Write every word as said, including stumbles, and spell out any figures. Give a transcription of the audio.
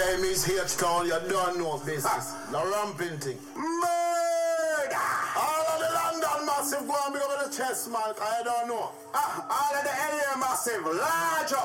name is H-Town, you don't know business. The ramping thing. Murder! All of the London massive go and be over the chest, man, I don't know. Ah, all of the area massive, large up.